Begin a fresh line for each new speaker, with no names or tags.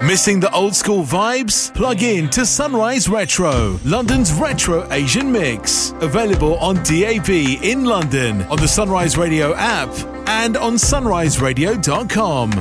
Missing the old school vibes? Plug in to Sunrise Retro, London's retro Asian mix. Available on DAB in London, on the Sunrise Radio app, and on sunriseradio.com.